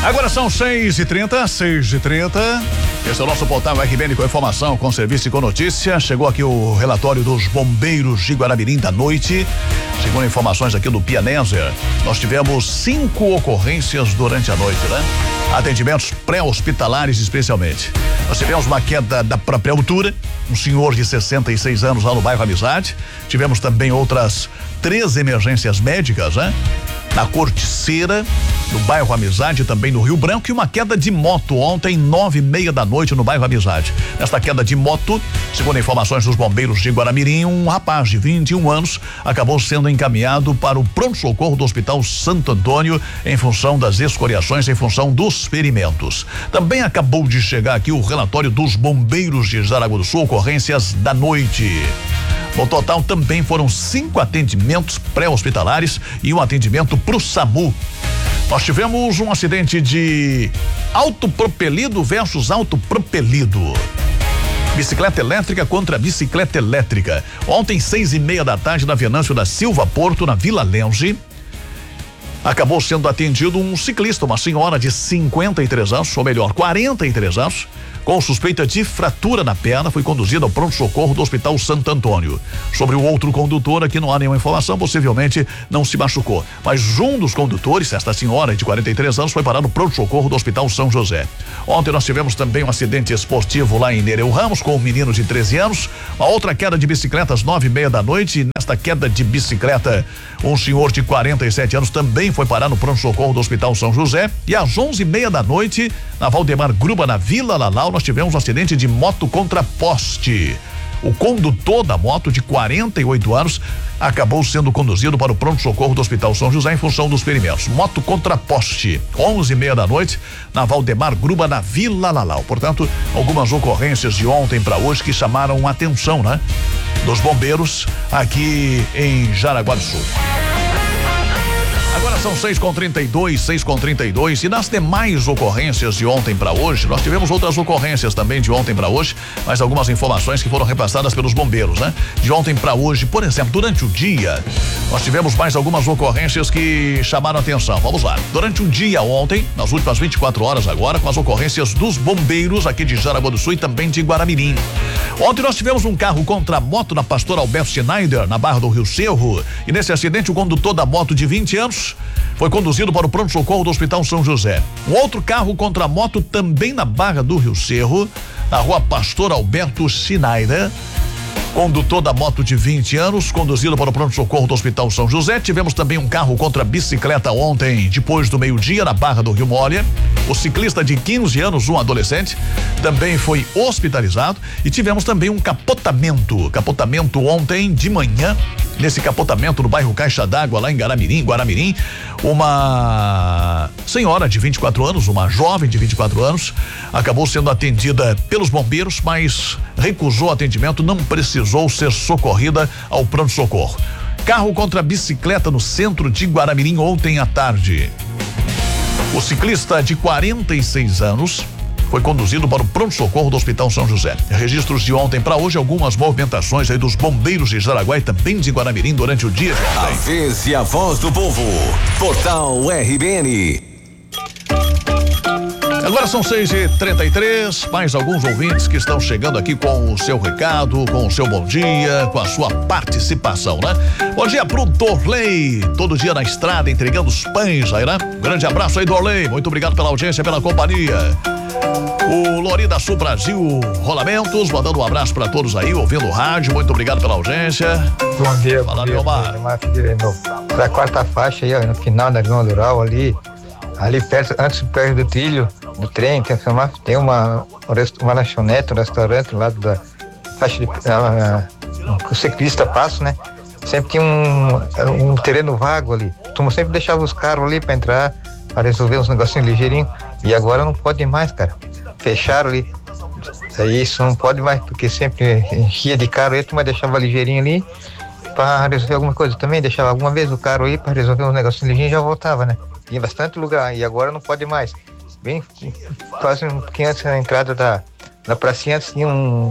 Agora são 6h30. Esse é o nosso portal RBN com informação, com serviço e com notícia. Chegou aqui o relatório dos bombeiros de Guaramirim da noite. Segundo informações aqui do Pianésia, nós tivemos 5 ocorrências durante a noite, né? Atendimentos pré-hospitalares especialmente. Nós tivemos uma queda da própria altura, um senhor de 66 anos lá no bairro Amizade. Tivemos também outras 3 emergências médicas, né? Na Corticeira, no bairro Amizade, também no Rio Branco, e uma queda de moto ontem, 9h30 da noite, no bairro Amizade. Nesta queda de moto, segundo informações dos bombeiros de Guaramirim, um rapaz de 21 anos acabou sendo encaminhado para o pronto-socorro do Hospital Santo Antônio em função das escoriações, em função dos ferimentos. Também acabou de chegar aqui o relatório dos bombeiros de Jaraguá do Sul, ocorrências da noite. No total, também foram 5 atendimentos pré-hospitalares e um atendimento para o SAMU. Nós tivemos um acidente de autopropelido versus autopropelido. Bicicleta elétrica contra bicicleta elétrica. Ontem, 6h30 da tarde, na Venâncio da Silva Porto, na Vila Lenze, acabou sendo atendido um ciclista, uma senhora de 53 anos, ou melhor, 43 anos, com suspeita de fratura na perna, foi conduzida ao pronto-socorro do Hospital Santo Antônio. Sobre o outro condutor, aqui não há nenhuma informação, possivelmente não se machucou. Mas um dos condutores, esta senhora de 43 anos, foi parar no pronto-socorro do Hospital São José. Ontem nós tivemos também um acidente esportivo lá em Nereu Ramos, com um menino de 13 anos. Uma outra queda de bicicletas, 9h30 da noite. E nesta queda de bicicleta, um senhor de 47 anos também foi parar no pronto-socorro do Hospital São José. E às 11h30 da noite, na Valdemar Gruba, na Vila Lalau, nós tivemos um acidente de moto contra poste. O condutor da moto, de 48 anos, acabou sendo conduzido para o pronto-socorro do Hospital São José em função dos ferimentos. Moto contra poste, 11h30 da noite, na Valdemar Gruba, na Vila Lalau. Portanto, algumas ocorrências de ontem para hoje que chamaram a atenção, né? Dos bombeiros aqui em Jaraguá do Sul. Agora são 6h32. E nas demais ocorrências de ontem para hoje, nós tivemos outras ocorrências também de ontem para hoje, mas algumas informações que foram repassadas pelos bombeiros, né? De ontem para hoje, por exemplo, durante o dia, nós tivemos mais algumas ocorrências que chamaram a atenção. Vamos lá. Durante o dia ontem, nas últimas 24 horas agora, com as ocorrências dos bombeiros aqui de Jaraguá do Sul e também de Guaramirim. Ontem nós tivemos um carro contra moto na Pastor Alberto Schneider, na Barra do Rio Cerro, e nesse acidente o condutor da moto de 20 anos foi conduzido para o pronto-socorro do Hospital São José. Um outro carro contra moto também na Barra do Rio Cerro, na rua Pastor Alberto Schneider. Condutor da moto de 20 anos, conduzido para o pronto-socorro do Hospital São José. Tivemos também um carro contra bicicleta ontem, depois do meio-dia, na Barra do Rio Molha. O ciclista de 15 anos, um adolescente, também foi hospitalizado. E tivemos também um capotamento ontem de manhã. Nesse capotamento no bairro Caixa d'Água, lá em Guaramirim, uma senhora de 24 anos, uma jovem de 24 anos, acabou sendo atendida pelos bombeiros, mas recusou atendimento, não precisou ser socorrida ao pronto-socorro. Carro contra bicicleta no centro de Guaramirim ontem à tarde. O ciclista de 46 anos foi conduzido para o pronto-socorro do Hospital São José. Registros de ontem para hoje, algumas movimentações aí dos bombeiros de Jaraguá e também de Guaramirim durante o dia de ontem. A vez e a voz do povo. Portal RBN. Agora são 6h33, mais alguns ouvintes que estão chegando aqui com o seu recado, com o seu bom dia, com a sua participação, né? Bom dia pro Dorley, todo dia na estrada, entregando os pães aí, né? Grande abraço aí, Dorley, muito obrigado pela audiência, pela companhia. O Lori da Sul Brasil Rolamentos, mandando um abraço pra todos aí, ouvindo o rádio, muito obrigado pela audiência. Bom dia, Fala, bom dia, Leomar. Da quarta faixa aí, ó, no final da Grão Rural, ali perto, antes do trilho do trem, tem uma lanchonete, um restaurante lá da faixa de o ciclista passa, né? Sempre tinha um terreno vago ali. Tu sempre deixava os carros ali pra entrar, pra resolver uns negocinhos ligeirinhos. E agora não pode mais, cara. Fecharam ali. Isso não pode mais, porque sempre enchia de carro aí, mas deixava ligeirinho ali pra resolver alguma coisa. Também deixava alguma vez o carro aí pra resolver uns negocinhos ligeirinhos e já voltava, né? Tinha bastante lugar e agora não pode mais. Bem, quase um pouquinho antes da entrada da pracinha, antes tinha um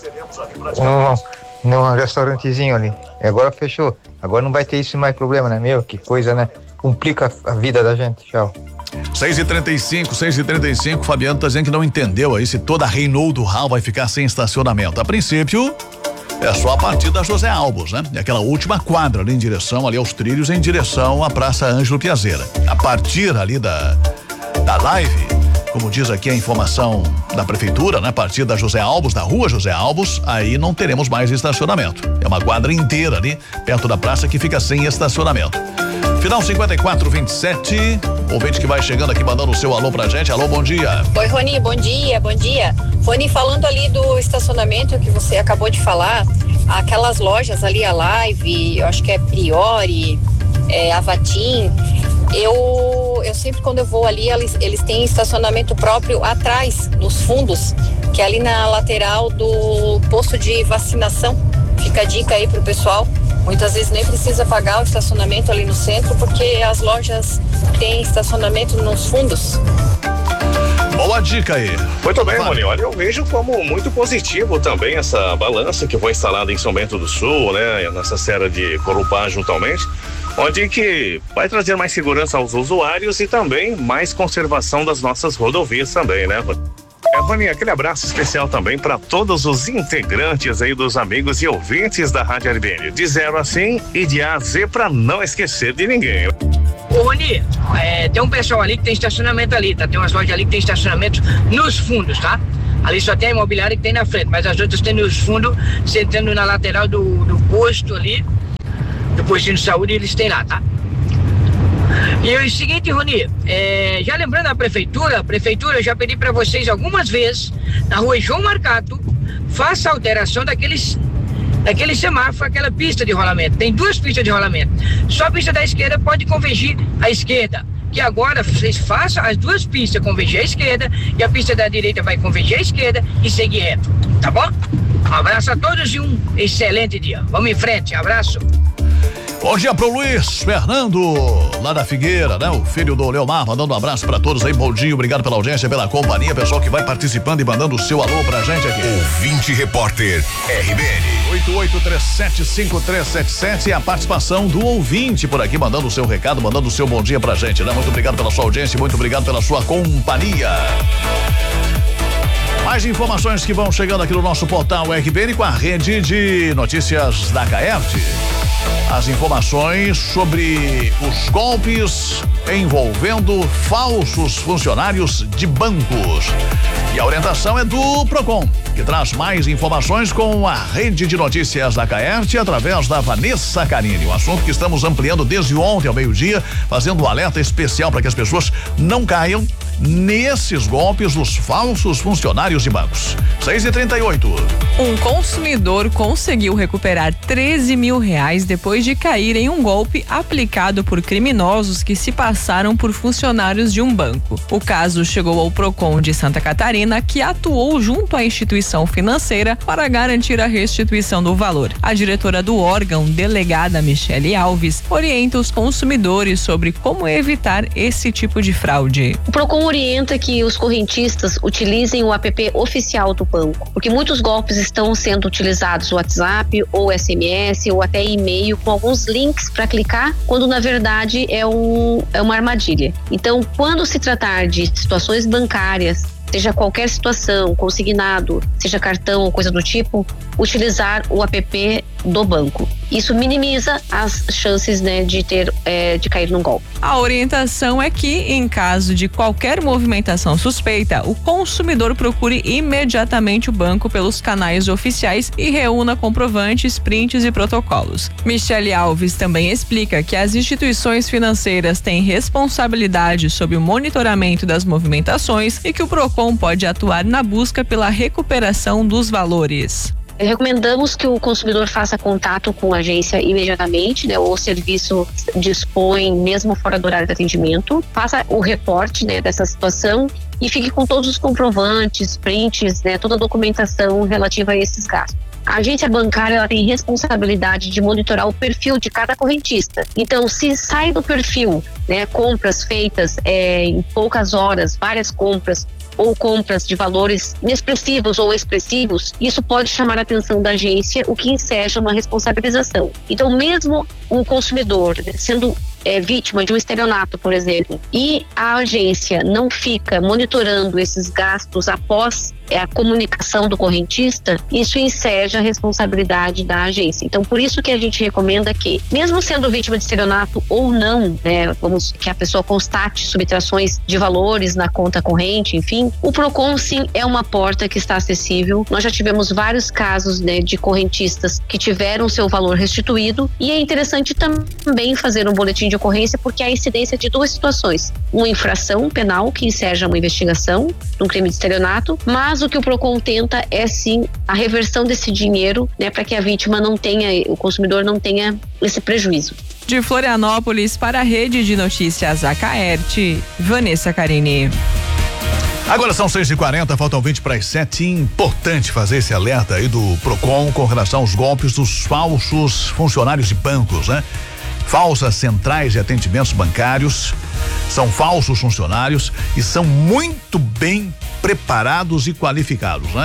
restaurantezinho ali. E agora fechou. Agora não vai ter isso mais problema, né? Meu, que coisa, né? Complica a vida da gente. Tchau. 6h35, Fabiano tá dizendo que não entendeu aí se toda a Reinaldo Hall vai ficar sem estacionamento. A princípio, é só a partir da José Albos, né? É aquela última quadra ali em direção ali aos trilhos, em direção à Praça Ângelo Piazeira. A partir ali da live, como diz aqui a informação da prefeitura, né? A partir da José Albos, da rua José Albos, aí não teremos mais estacionamento. É uma quadra inteira ali, perto da praça, que fica sem estacionamento. Final 5427, ouvinte que vai chegando aqui mandando o seu alô pra gente. Alô, bom dia. Oi, Rony, bom dia. Rony, falando ali do estacionamento que você acabou de falar, aquelas lojas ali, a Live, eu acho que é Priori, Avatim, eu sempre quando eu vou ali, eles têm estacionamento próprio atrás, nos fundos, que é ali na lateral do posto de vacinação. Fica a dica aí pro pessoal. Muitas vezes nem precisa pagar o estacionamento ali no centro, porque as lojas têm estacionamento nos fundos. Boa dica aí. Muito bem, Rony. Olha, eu vejo como muito positivo também essa balança que foi instalada em São Bento do Sul, né? Nessa serra de Corupá, juntamente, onde que vai trazer mais segurança aos usuários e também mais conservação das nossas rodovias também, né, Rony? Rony, aquele abraço especial também para todos os integrantes aí dos amigos e ouvintes da Rádio RBN. De 0 a 100 e de A a Z para não esquecer de ninguém. Ô, Rony, tem um pessoal ali que tem estacionamento ali, tá? Tem umas lojas ali que tem estacionamento nos fundos, tá? Ali só tem a imobiliária que tem na frente, mas as outras tem nos fundos, sentando na lateral do posto ali, do postinho de saúde, eles têm lá, tá? E é o seguinte, Rony, já lembrando a prefeitura, eu já pedi para vocês algumas vezes, na rua João Marcato, faça a alteração daquele semáforo, aquela pista de rolamento. Tem 2 pistas de rolamento. Só a pista da esquerda pode convergir à esquerda. Que agora vocês façam as 2 pistas convergir à esquerda e a pista da direita vai convergir à esquerda e seguir reto. Tá bom? Um abraço a todos e um excelente dia. Vamos em frente, abraço. Bom dia pro Luiz Fernando, lá da Figueira, né? O filho do Leomar, mandando um abraço pra todos aí, bom dia, obrigado pela audiência, pela companhia, pessoal que vai participando e mandando o seu alô pra gente aqui. Ouvinte Repórter RBN. 88375377 e a participação do ouvinte por aqui, mandando o seu recado, mandando o seu bom dia pra gente, né? Muito obrigado pela sua audiência, muito obrigado pela sua companhia. Mais informações que vão chegando aqui no nosso portal RBN com a rede de notícias da Caerte. As informações sobre os golpes envolvendo falsos funcionários de bancos. E a orientação é do Procon, que traz mais informações com a rede de notícias da Caerte através da Vanessa Carini. Um assunto que estamos ampliando desde ontem ao meio-dia, fazendo um alerta especial para que as pessoas não caiam nesses golpes dos falsos funcionários de bancos. 6h38. Um consumidor conseguiu recuperar R$13 mil depois de cair em um golpe aplicado por criminosos que se passaram por funcionários de um banco. O caso chegou ao Procon de Santa Catarina, que atuou junto à instituição financeira para garantir a restituição do valor. A diretora do órgão, delegada Michele Alves, orienta os consumidores sobre como evitar esse tipo de fraude. O Procon orienta que os correntistas utilizem o app oficial do banco, porque muitos golpes estão sendo utilizados o WhatsApp ou SMS ou até e-mail com alguns links para clicar, quando na verdade é uma armadilha. Então, quando se tratar de situações bancárias, seja qualquer situação, consignado, seja cartão ou coisa do tipo, utilizar o app do banco. Isso minimiza as chances, né, de cair num golpe. A orientação é que, em caso de qualquer movimentação suspeita, o consumidor procure imediatamente o banco pelos canais oficiais e reúna comprovantes, prints e protocolos. Michele Alves também explica que as instituições financeiras têm responsabilidade sobre o monitoramento das movimentações e que o Procon pode atuar na busca pela recuperação dos valores. Recomendamos que o consumidor faça contato com a agência imediatamente, né? O serviço dispõe mesmo fora do horário de atendimento, faça o reporte, né, dessa situação e fique com todos os comprovantes, prints, né, toda a documentação relativa a esses gastos. A agência bancária, ela tem responsabilidade de monitorar o perfil de cada correntista. Então, se sai do perfil, né, compras feitas em poucas horas, várias compras, ou compras de valores inexpressivos ou expressivos, isso pode chamar a atenção da agência, o que enseja uma responsabilização. Então, mesmo o consumidor sendo é vítima de um estelionato, por exemplo, e a agência não fica monitorando esses gastos após a comunicação do correntista, isso enseja a responsabilidade da agência. Então, por isso que a gente recomenda que, mesmo sendo vítima de estelionato ou não, né, vamos que a pessoa constate subtrações de valores na conta corrente, enfim, o Procon sim é uma porta que está acessível. Nós já tivemos vários casos, né, de correntistas que tiveram seu valor restituído, e é interessante também fazer um boletim de ocorrência porque há incidência de duas situações: uma infração penal que enseja uma investigação de um crime de estelionato, mas o que o Procon tenta é sim a reversão desse dinheiro, né, para que a vítima não tenha, o consumidor não tenha esse prejuízo. De Florianópolis para a Rede de Notícias Acaerte, Vanessa Carini. Agora são 6h40, faltam 20 para as 7. Importante fazer esse alerta aí do Procon com relação aos golpes dos falsos funcionários de bancos, né? Falsas centrais de atendimentos bancários, são falsos funcionários e são muito bem preparados e qualificados, né?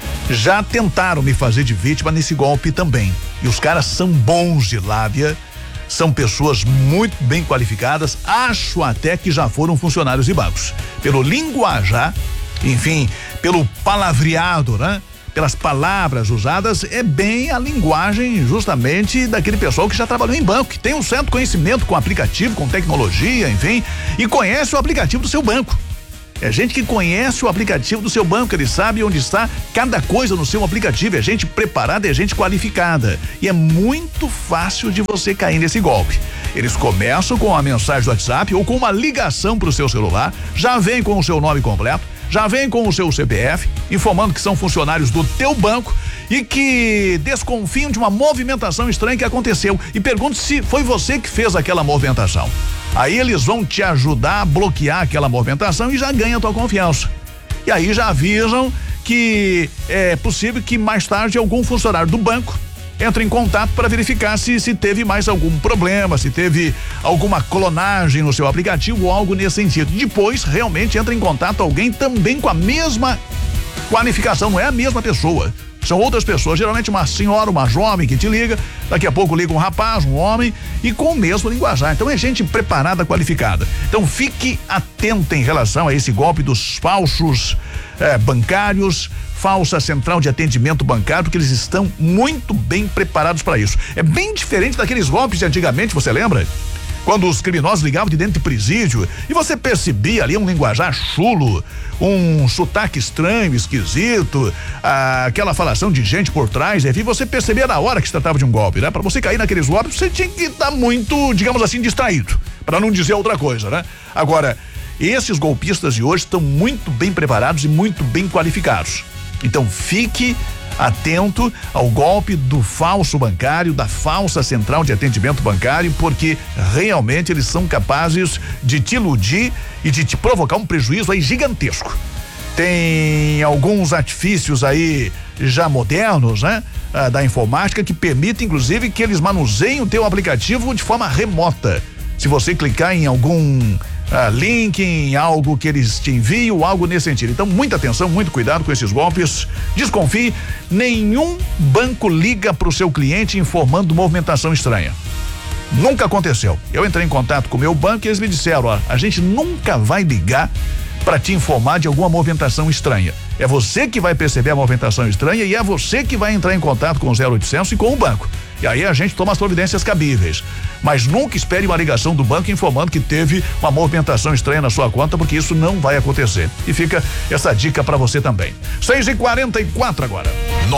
Já tentaram me fazer de vítima nesse golpe também. E os caras são bons de lábia, são pessoas muito bem qualificadas, acho até que já foram funcionários de bancos. Pelo linguajar, enfim, pelo palavreado, né? Pelas palavras usadas, é bem a linguagem justamente daquele pessoal que já trabalhou em banco, que tem um certo conhecimento com aplicativo, com tecnologia, enfim, e conhece o aplicativo do seu banco. É gente que conhece o aplicativo do seu banco, ele sabe onde está cada coisa no seu aplicativo, é gente preparada, é gente qualificada. E é muito fácil de você cair nesse golpe. Eles começam com uma mensagem do WhatsApp ou com uma ligação para o seu celular, já vem com o seu nome completo, já vem com o seu CPF, informando que são funcionários do teu banco e que desconfiam de uma movimentação estranha que aconteceu e perguntam se foi você que fez aquela movimentação. Aí eles vão te ajudar a bloquear aquela movimentação e já ganha a tua confiança. E aí já avisam que é possível que mais tarde algum funcionário do banco entre em contato para verificar se teve mais algum problema, se teve alguma clonagem no seu aplicativo ou algo nesse sentido. Depois realmente entra em contato alguém também com a mesma qualificação, não é a mesma pessoa. São outras pessoas, geralmente uma senhora, uma jovem que te liga, daqui a pouco liga um rapaz, um homem e com o mesmo linguajar. Então é gente preparada, qualificada. Então fique atento em relação a esse golpe dos falsos bancários, falsa central de atendimento bancário, porque eles estão muito bem preparados para isso. É bem diferente daqueles golpes de antigamente, você lembra? Quando os criminosos ligavam de dentro de presídio e você percebia ali um linguajar chulo, um sotaque estranho, esquisito, aquela falação de gente por trás, enfim, você percebia na hora que se tratava de um golpe, né? Para você cair naqueles golpes, você tinha que estar muito, digamos assim, distraído, para não dizer outra coisa, né? Agora, esses golpistas de hoje estão muito bem preparados e muito bem qualificados. Então fique atento ao golpe do falso bancário, da falsa central de atendimento bancário, porque realmente eles são capazes de te iludir e de te provocar um prejuízo aí gigantesco. Tem alguns artifícios aí já modernos, né? Da informática que permitem inclusive que eles manuseiem o teu aplicativo de forma remota. Se você clicar em algum link, em algo que eles te enviam, algo nesse sentido. Então, muita atenção, muito cuidado com esses golpes. Desconfie, nenhum banco liga para o seu cliente informando movimentação estranha. Nunca aconteceu. Eu entrei em contato com o meu banco e eles me disseram, ó, a gente nunca vai ligar para te informar de alguma movimentação estranha. É você que vai perceber a movimentação estranha e é você que vai entrar em contato com o 0800 e com o banco. E aí a gente toma as providências cabíveis. Mas nunca espere uma ligação do banco informando que teve uma movimentação estranha na sua conta, porque isso não vai acontecer. E fica essa dica para você também. 6h44 agora.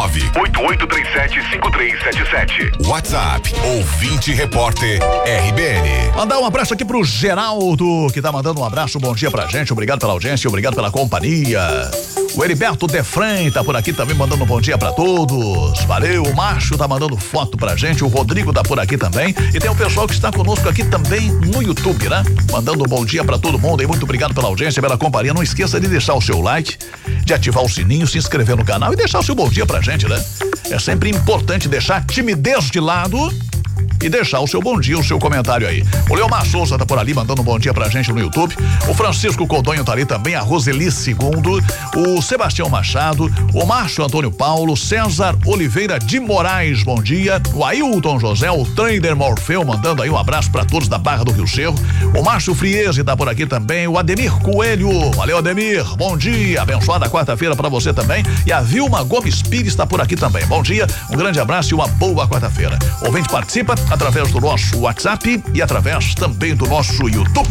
988375377. WhatsApp, ouvinte repórter RBN. Mandar um abraço aqui pro Geraldo, que tá mandando um abraço, bom dia pra gente, obrigado pela audiência, obrigado pela companhia. O Heriberto Defran tá por aqui também mandando um bom dia pra todos. Valeu, o Márcio tá mandando foto pra gente, o Rodrigo tá por aqui também. E tem o pessoal que está conosco aqui também no YouTube, né? Mandando um bom dia pra todo mundo e muito obrigado pela audiência, pela companhia. Não esqueça de deixar o seu like, de ativar o sininho, se inscrever no canal e deixar o seu bom dia pra gente, né? É sempre importante deixar a timidez de lado e deixar o seu bom dia, o seu comentário aí. O Leomar Souza tá por ali mandando um bom dia pra gente no YouTube. O Francisco Codonho tá ali também, a Roseli Segundo, o Sebastião Machado, o Márcio Antônio Paulo, César Oliveira de Moraes, bom dia. O Ailton José, o Trader Morfeu mandando aí um abraço pra todos da Barra do Rio Cerro. O Márcio Friese tá por aqui também, o Ademir Coelho, valeu Ademir, bom dia, abençoada quarta-feira pra você também. E a Vilma Gomes Pires tá por aqui também, bom dia, um grande abraço e uma boa quarta-feira. O ouvinte participa através do nosso WhatsApp e através também do nosso YouTube.